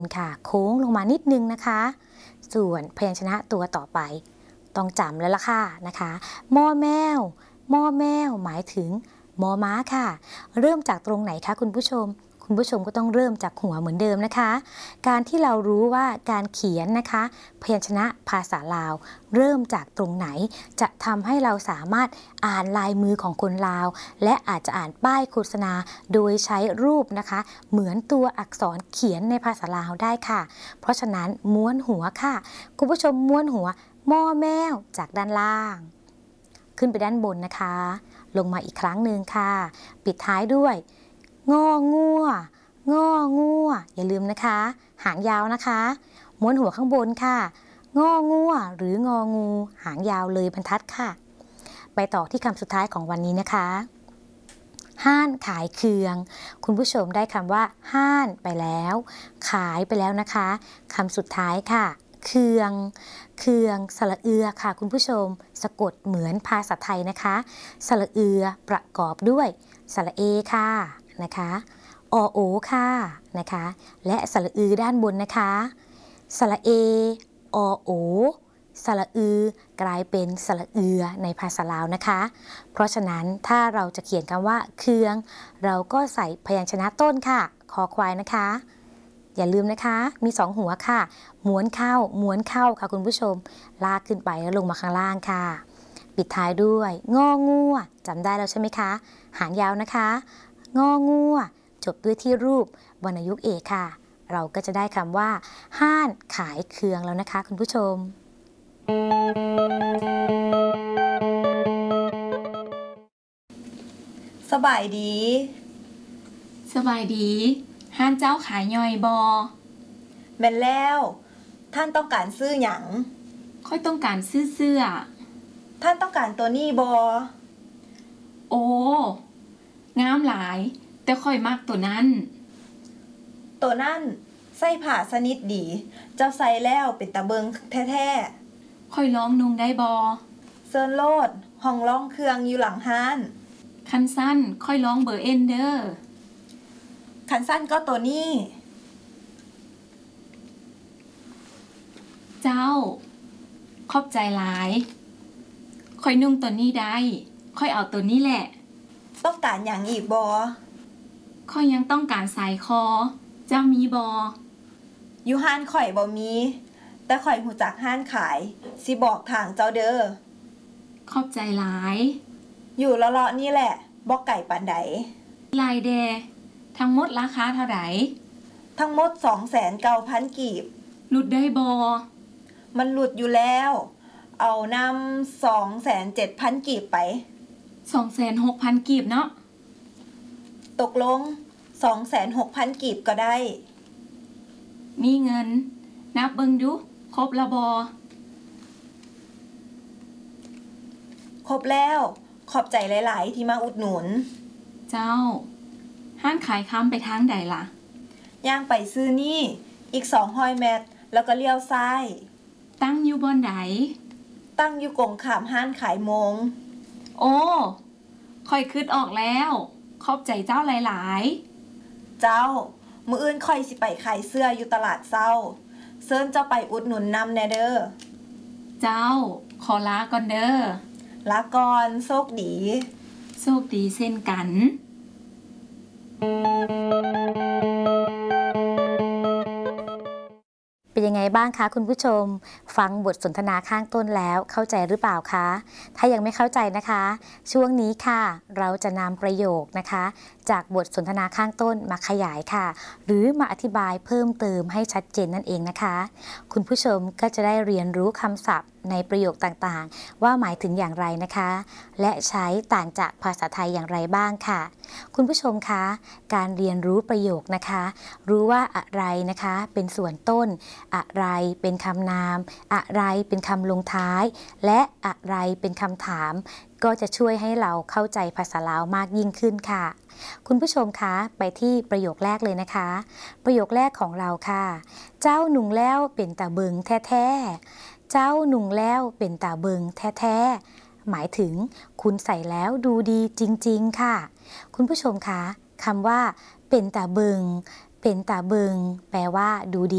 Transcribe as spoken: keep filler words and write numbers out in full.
ค่ะโค้งลงมานิดนึงนะคะส่วนพยัญชนะตัวต่อไปต้องจำแล้วล่ะค่ะนะคะมอแมวมอแมวหมายถึงมอม้าค่ะเริ่มจากตรงไหนคะคุณผู้ชมคุณผู้ชมก็ต้องเริ่มจากหัวเหมือนเดิมนะคะการที่เรารู้ว่าการเขียนนะคะพยัญชนะภาษาลาวเริ่มจากตรงไหนจะทำให้เราสามารถอ่านลายมือของคนลาวและอาจจะอ่านป้ายโฆษณาโดยใช้รูปนะคะเหมือนตัวอักษรเขียนในภาษาลาวได้ค่ะเพราะฉะนั้นม้วนหัวค่ะคุณผู้ชมม้วนหัวมอแมวจากด้านล่างขึ้นไปด้านบนนะคะลงมาอีกครั้งหนึ่งค่ะปิดท้ายด้วยงองัวงองัวอย่าลืมนะคะหางยาวนะคะม้วนหัวข้างบนค่ะงองัวหรืององูหางยาวเลยบรรทัดค่ะไปต่อที่คำสุดท้ายของวันนี้นะคะห้านขายเคืองคุณผู้ชมได้คำว่าห้านไปแล้วขายไปแล้วนะคะคำสุดท้ายค่ะเคืองเคืองสระเอือค่ะคุณผู้ชมสะกดเหมือนภาษาไทยนะคะสระเอือประกอบด้วยสระเอค่ะนะคะอโอค่ะนะคะและสระอือด้านบนนะคะสระเออโอสระอือกลายเป็นสระเอือในภาษาลาวนะคะเพราะฉะนั้นถ้าเราจะเขียนคำว่าเคืองเราก็ใส่พยัญชนะต้นค่ะคอควายนะคะอย่าลืมนะคะมีสองหัวค่ะม้วนเข้าม้วนเข้าค่ะคุณผู้ชมลากขึ้นไปแล้วลงมาข้างล่างค่ะปิดท้ายด้วยงองัวจำได้แล้วใช่ไหมคะหางยาวนะคะงองัวจบด้วยที่รูปวรรณยุกต์เอกค่ะเราก็จะได้คำว่าห้านขายเคืองแล้วนะคะคุณผู้ชมสบายดีสบายดีห้านเจ้าขายย่อยบอแม่นแล้วท่านต้องการซื้อหยังค่อยต้องการซื้อเสื้อท่านต้องการตัวนี้บอโอ้งามหลายแต่ค่อยมักตัวนั้นตัวนั้นใส่ผ้าสนิทดีเจ้าใส่แล้วเป็นตะเบิงแท้ๆค่อยลองนุ่งได้บอเซิร์นโลดห้องร้องเครื่องอยู่หลังห้านคันสั้นค่อยลองเบอร์เอ็นเดอร์คันสั้นก็ตัวนี้เจ้าขอบใจหลายค่อยนุ่งตัวนี้ได้ค่อยเอาตัวนี้แหละต้องการอย่างอีกบอค่อยยังต้องการสายคอเจ้ามีบออยู่ห้านข่อยบ่มีแต่ข่อยหูจักห้านขายสิบอกทางเจ้าเด้อขอบใจหลายอยู่เลาะๆนี่แหละบ่ไก่ปานใดลายแดทั้งหมดราคาเท่าไหร่ทั้งหมด สองแสนเก้าพัน กีบหลุดได้บอมันหลุดอยู่แล้วเอานำ สองแสนเจ็ดพัน กีบไปสองแสนหกพัน กีบเนาะตกลง สองแสนหกพัน กีบก็ได้มีเงินนับเบิ่งดูครบละบอครบแล้วขอบใจหลายๆที่มาอุดหนุนเจ้าห้านขายค้ำไปทางใดล่ะย่างไปซื้อนี่อีกสองร้อยเมตรแล้วก็เลี้ยวซ้ายตั้งอยู่บอนใดตั้งอยู่กงขามห้านขายมงโอ้ค่อยคิดออกแล้วขอบใจเจ้าหลายๆเจ้ามื้ออื่นค่อยสิไปขายเสื้ออยู่ตลาดเช้าเชิญเจ้าไปอุดหนุนนำแน่เด้อเจ้าขอลาก่อนเด้อลาก่อนโชคดีโชคดีเช่นกันเป็นยังไงบ้างคะคุณผู้ชมฟังบทสนทนาข้างต้นแล้วเข้าใจหรือเปล่าคะถ้ายังไม่เข้าใจนะคะช่วงนี้ค่ะเราจะนำประโยคนะคะจากบทสนทนาข้างต้นมาขยายค่ะหรือมาอธิบายเพิ่มเติมให้ชัดเจนนั่นเองนะคะคุณผู้ชมก็จะได้เรียนรู้คำศัพท์ในประโยคต่างๆว่าหมายถึงอย่างไรนะคะและใช้ต่างจากภาษาไทยอย่างไรบ้างค่ะคุณผู้ชมคะการเรียนรู้ประโยคนะคะรู้ว่าอะไรนะคะเป็นส่วนต้นอะไรเป็นคำนามอะไรเป็นคำลงท้ายและอะไรเป็นคำถามก็จะช่วยให้เราเข้าใจภาษาลาวมากยิ่งขึ้นค่ะคุณผู้ชมคะไปที่ประโยคแรกเลยนะคะประโยคแรกของเราค่ะเจ้าหนุ่งแล้วเป็นตาเบิงแท้ๆเจ้าหนุ่งแล้วเป็นตาเบิงแท้ๆหมายถึงคุณใส่แล้วดูดีจริงๆค่ะคุณผู้ชมคะคำว่าเป็นตาเบิงเป็นตาเบิงแปลว่าดูดี